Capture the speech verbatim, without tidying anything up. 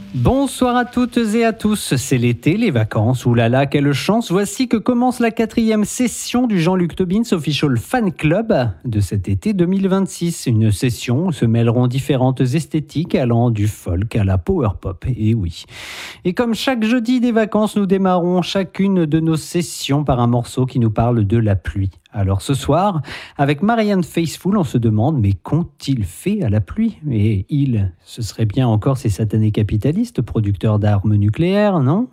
Bonsoir à toutes et à tous, c'est l'été, les vacances, oulala, quelle chance. Voici que commence la quatrième session du Jean-Luc Tobin Official Fan Club de cet été deux mille vingt-six. Une session où se mêleront différentes esthétiques allant du folk à la power pop, et oui. Et comme chaque jeudi des vacances, nous démarrons chacune de nos sessions par un morceau qui nous parle de la pluie. Alors ce soir, avec Marianne Faithfull, on se demande mais qu'ont-ils fait à la pluie ? Et ils, ce serait bien encore ces satanés capitalistes, producteurs d'armes nucléaires, non ?